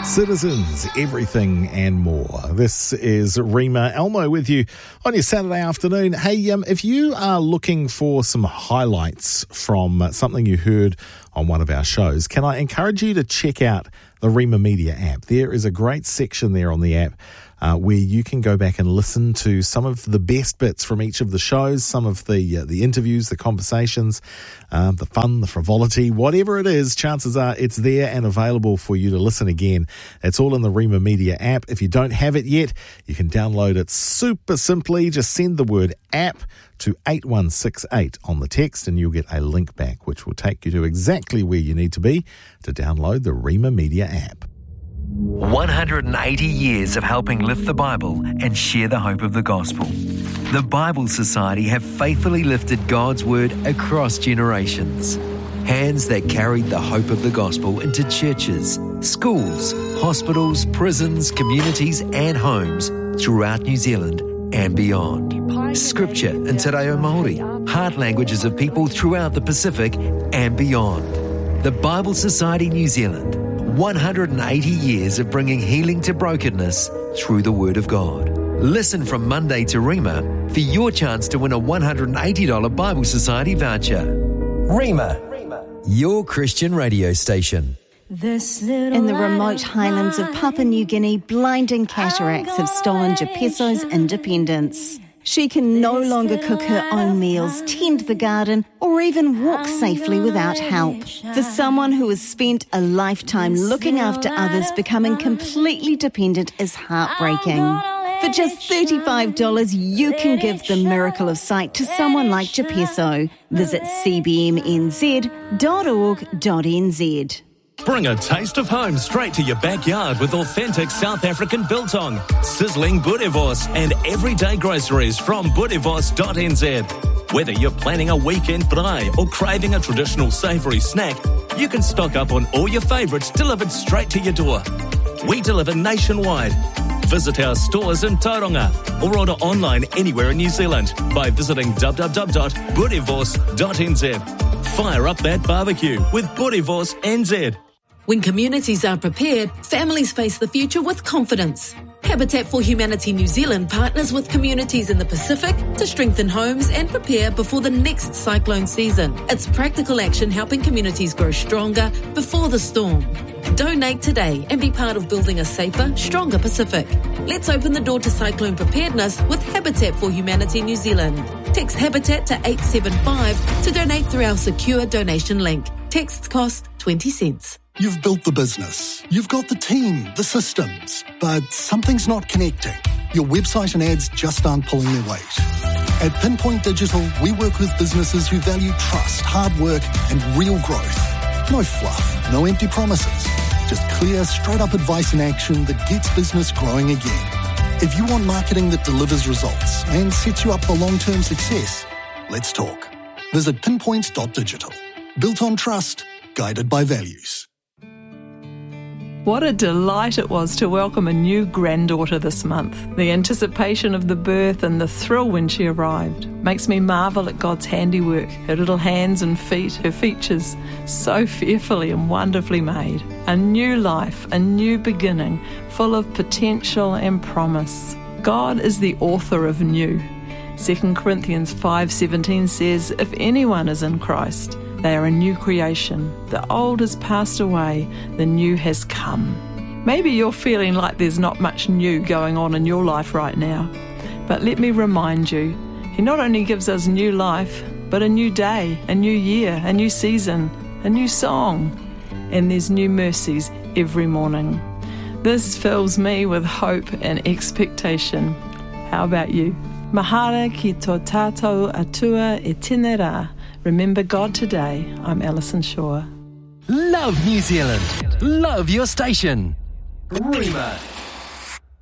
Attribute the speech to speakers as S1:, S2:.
S1: Citizens, everything and more. This is Rima Elmo with you on your Saturday afternoon. Hey, if you are looking for some highlights from something you heard on one of our shows, can I encourage you to check out the Rima Media app? There is a great section there on the app where you can go back and listen to some of the best bits from each of the shows, some of the interviews, the conversations, the fun, the frivolity, whatever it is, chances are it's there and available for you to listen again. It's all in the Rima Media app. If you don't have it yet, you can download it super simply. Just send the word app to 8168 on the text and you'll get a link back which will take you to exactly where you need to be to download the Rima Media app.
S2: 180 years of helping lift the Bible and share the hope of the gospel. The Bible Society have faithfully lifted God's word across generations. Hands that carried the hope of the gospel into churches, schools, hospitals, prisons, communities and homes throughout New Zealand and beyond. Scripture in Te Reo Māori, heart languages of people throughout the Pacific and beyond. The Bible Society New Zealand, 180 years of bringing healing to brokenness through the Word of God. Listen from Monday to Rima for your chance to win a $180 Bible Society voucher. Rima, your Christian radio station.
S3: In the remote highlands of Papua New Guinea, blinding cataracts have stolen Jepeso's independence. She can no longer cook her own meals, tend the garden, or even walk safely without help. For someone who has spent a lifetime looking after others, becoming completely dependent is heartbreaking. For just $35, you can give the miracle of sight to someone like Jepeso. Visit cbmnz.org.nz.
S4: Bring a taste of home straight to your backyard with authentic South African biltong, sizzling boerewors and everyday groceries from boerewors.nz. Whether you're planning a weekend braai or craving a traditional savoury snack, you can stock up on all your favourites delivered straight to your door. We deliver nationwide. Visit our stores in Tauranga or order online anywhere in New Zealand by visiting www.boerewors.nz. Fire up that barbecue with Boerewors NZ.
S5: When communities are prepared, families face the future with confidence. Habitat for Humanity New Zealand partners with communities in the Pacific to strengthen homes and prepare before the next cyclone season. It's practical action helping communities grow stronger before the storm. Donate today and be part of building a safer, stronger Pacific. Let's open the door to cyclone preparedness with Habitat for Humanity New Zealand. Text Habitat to 875 to donate through our secure donation link. Text cost 20 cents.
S6: You've built the business, you've got the team, the systems, but something's not connecting. Your website and ads just aren't pulling their weight. At Pinpoint Digital, we work with businesses who value trust, hard work, and real growth. No fluff, no empty promises. Just clear, straight-up advice and action that gets business growing again. If you want marketing that delivers results and sets you up for long-term success, let's talk. Visit pinpoints.digital. Built on trust, guided by values.
S7: What a delight it was to welcome a new granddaughter this month. The anticipation of the birth and the thrill when she arrived makes me marvel at God's handiwork, her little hands and feet, her features, so fearfully and wonderfully made. A new life, a new beginning, full of potential and promise. God is the author of new. 2 Corinthians 5:17 says, if anyone is in Christ, they are a new creation. The old has passed away, the new has come. Maybe you're feeling like there's not much new going on in your life right now. But let me remind you, He not only gives us new life, but a new day, a new year, a new season, a new song. And there's new mercies every morning. This fills me with hope and expectation. How about you? Mahara ki tō tātou atua e tēnei rā. Remember God today. I'm Alison Shaw.
S2: Love New Zealand. Love your station. Rima.